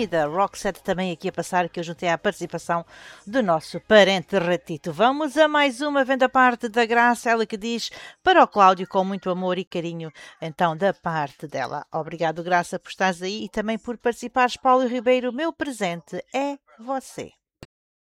e da Roxette também aqui a passar, que eu juntei à participação do nosso parente ratito. Vamos a mais uma, vem da parte da Graça, ela que diz para o Cláudio com muito amor e carinho, então da parte dela. Obrigado, Graça, por estares aí e também por participares, Paulo Ribeiro. O meu presente é você.